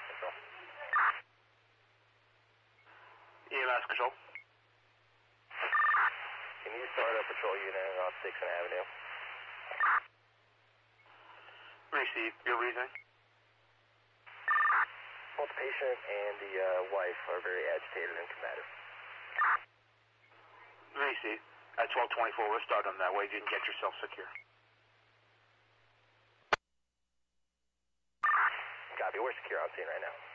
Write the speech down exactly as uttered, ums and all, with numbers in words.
Control. E M S Control. Can you start a patrol unit on sixth Avenue? Receive. Your reason? Both the patient and the uh, wife are very agitated and combative. Receive. At twelve twenty-four, we'll start on that way. You can get yourself secure. Copy. We're secure on scene right now.